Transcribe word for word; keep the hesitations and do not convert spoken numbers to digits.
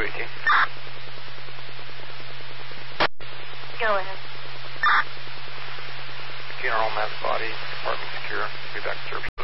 speaking. Go ahead. Funeral, man's body, apartment secure. Be back to service.